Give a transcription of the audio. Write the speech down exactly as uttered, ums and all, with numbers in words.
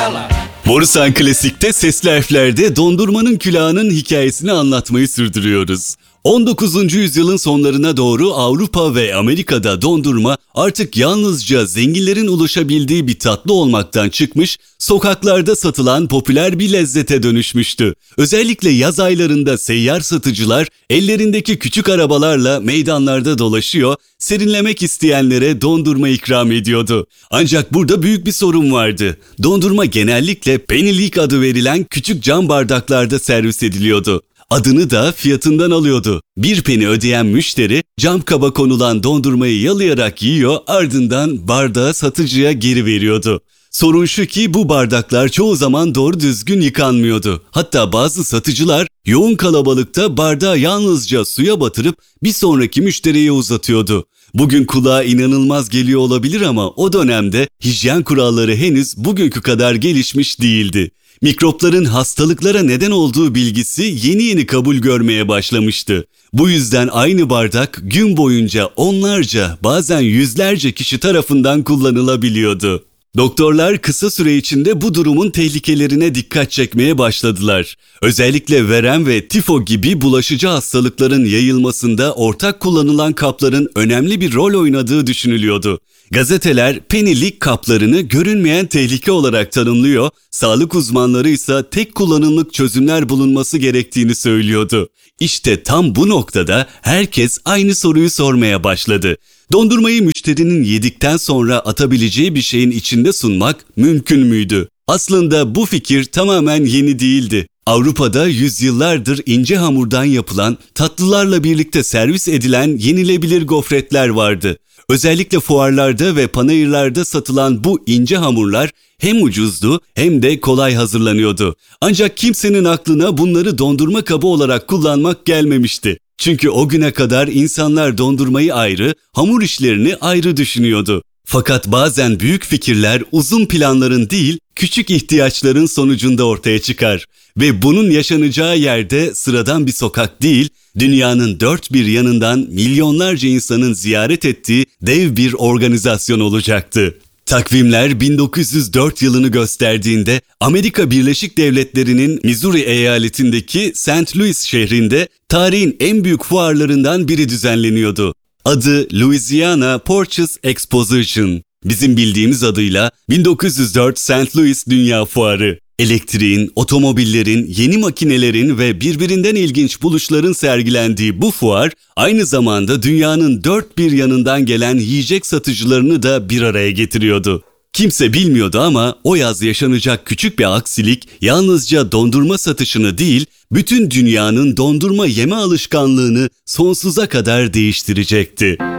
Borusan Klasik'te Sesli Harfler'de dondurmanın külahının hikayesini anlatmayı sürdürüyoruz. on dokuzuncu yüzyılın sonlarına doğru Avrupa ve Amerika'da dondurma artık yalnızca zenginlerin ulaşabildiği bir tatlı olmaktan çıkmış, sokaklarda satılan popüler bir lezzete dönüşmüştü. Özellikle yaz aylarında seyyar satıcılar ellerindeki küçük arabalarla meydanlarda dolaşıyor, serinlemek isteyenlere dondurma ikram ediyordu. Ancak burada büyük bir sorun vardı. Dondurma genellikle pennylik adı verilen küçük cam bardaklarda servis ediliyordu. Adını da fiyatından alıyordu. Bir peni ödeyen müşteri cam kaba konulan dondurmayı yalayarak yiyor, ardından bardağı satıcıya geri veriyordu. Sorun şu ki bu bardaklar çoğu zaman doğru düzgün yıkanmıyordu. Hatta bazı satıcılar yoğun kalabalıkta bardağı yalnızca suya batırıp bir sonraki müşteriye uzatıyordu. Bugün kulağa inanılmaz geliyor olabilir ama o dönemde hijyen kuralları henüz bugünkü kadar gelişmiş değildi. Mikropların hastalıklara neden olduğu bilgisi yeni yeni kabul görmeye başlamıştı. Bu yüzden aynı bardak gün boyunca onlarca, bazen yüzlerce kişi tarafından kullanılabiliyordu. Doktorlar kısa süre içinde bu durumun tehlikelerine dikkat çekmeye başladılar. Özellikle verem ve tifo gibi bulaşıcı hastalıkların yayılmasında ortak kullanılan kapların önemli bir rol oynadığı düşünülüyordu. Gazeteler pennylik kaplarını görünmeyen tehlike olarak tanımlıyor, sağlık uzmanları ise tek kullanımlık çözümler bulunması gerektiğini söylüyordu. İşte tam bu noktada herkes aynı soruyu sormaya başladı. Dondurmayı müşterinin yedikten sonra atabileceği bir şeyin içinde sunmak mümkün müydü? Aslında bu fikir tamamen yeni değildi. Avrupa'da yüzyıllardır ince hamurdan yapılan, tatlılarla birlikte servis edilen yenilebilir gofretler vardı. Özellikle fuarlarda ve panayırlarda satılan bu ince hamurlar hem ucuzdu hem de kolay hazırlanıyordu. Ancak kimsenin aklına bunları dondurma kabı olarak kullanmak gelmemişti. Çünkü o güne kadar insanlar dondurmayı ayrı, hamur işlerini ayrı düşünüyordu. Fakat bazen büyük fikirler uzun planların değil, küçük ihtiyaçların sonucunda ortaya çıkar. Ve bunun yaşanacağı yerde sıradan bir sokak değil, dünyanın dört bir yanından milyonlarca insanın ziyaret ettiği dev bir organizasyon olacaktı. Takvimler bin dokuz yüz dört yılını gösterdiğinde Amerika Birleşik Devletleri'nin Missouri eyaletindeki Saint Louis şehrinde tarihin en büyük fuarlarından biri düzenleniyordu. Adı Louisiana Purchase Exposition. Bizim bildiğimiz adıyla bin dokuz yüz dört Saint Louis Dünya Fuarı. Elektriğin, otomobillerin, yeni makinelerin ve birbirinden ilginç buluşların sergilendiği bu fuar, aynı zamanda dünyanın dört bir yanından gelen yiyecek satıcılarını da bir araya getiriyordu. Kimse bilmiyordu ama o yaz yaşanacak küçük bir aksilik yalnızca dondurma satışını değil, bütün dünyanın dondurma yeme alışkanlığını sonsuza kadar değiştirecekti.